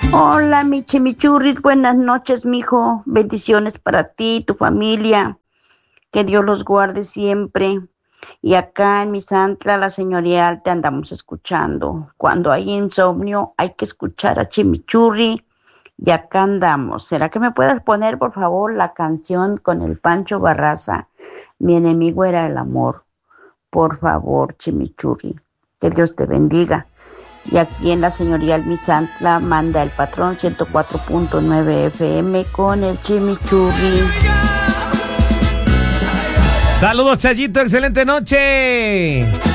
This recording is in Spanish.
Hola, mi chimichurris, buenas noches, mijo. Bendiciones para ti y tu familia. Que Dios los guarde siempre. Y acá en Misantla, la señorial, te andamos escuchando. Cuando hay insomnio, hay que escuchar a Chimichurri. Y acá andamos. ¿Será que me puedes poner, por favor, la canción con el Pancho Barraza? Mi enemigo era el amor. Por favor, Chimichurri. Que Dios te bendiga. Y aquí en la señorial Misantla manda el patrón 104.9 FM con el Chimichurri. Saludos, Chayito, excelente noche.